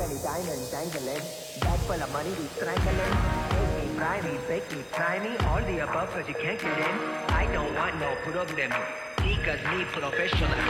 shiny diamond dangling. Bag full of money, we strangling. Make me, fry me, bake me, try me. All the above cause you can't get in. I don't want no problem. Because me professional.